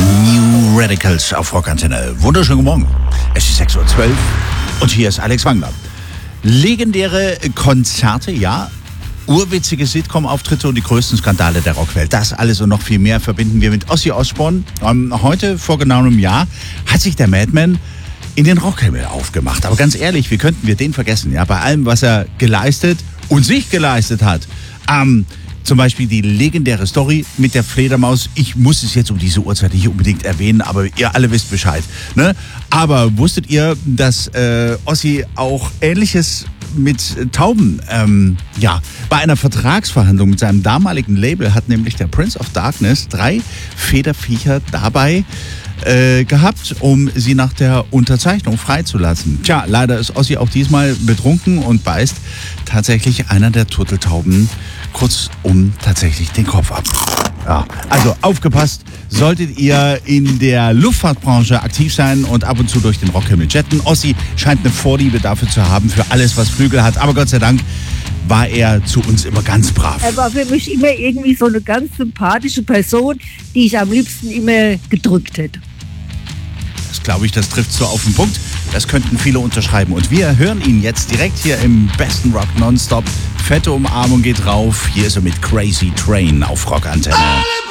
New Radicals auf Rockantenne. Wunderschönen guten Morgen. Es ist 6:12 Uhr und hier ist Alex Wagner. Legendäre Konzerte, ja. Urwitzige Sitcom-Auftritte und die größten Skandale der Rockwelt. Das alles und noch viel mehr verbinden wir mit Ozzy Osbourne. Heute, vor genau einem Jahr, hat sich der Madman in den Rockhimmel aufgemacht. Aber ganz ehrlich, wie könnten wir den vergessen? Ja, bei allem, was er geleistet und sich geleistet hat. Zum Beispiel die legendäre Story mit der Fledermaus. Ich muss es jetzt um diese Uhrzeit nicht unbedingt erwähnen, aber ihr alle wisst Bescheid. Ne? Aber wusstet ihr, dass Ozzy auch Ähnliches mit Tauben, bei einer Vertragsverhandlung mit seinem damaligen Label hat nämlich der Prince of Darkness 3 Federviecher dabei gehabt, um sie nach der Unterzeichnung freizulassen. Tja, leider ist Ozzy auch diesmal betrunken und beißt tatsächlich einer der Turteltauben kurzum tatsächlich den Kopf ab. Ja, also aufgepasst, solltet ihr in der Luftfahrtbranche aktiv sein und ab und zu durch den Rockhimmel jetten. Ozzy scheint eine Vorliebe dafür zu haben, für alles, was Flügel hat. Aber Gott sei Dank war er zu uns immer ganz brav. Er war für mich immer irgendwie so eine ganz sympathische Person, die ich am liebsten immer gedrückt hätte. Das glaube ich, das trifft so auf den Punkt. Das könnten viele unterschreiben. Und wir hören ihn jetzt direkt hier im besten Rock Nonstop. Fette Umarmung geht rauf. Hier ist er mit Crazy Train auf Rockantenne.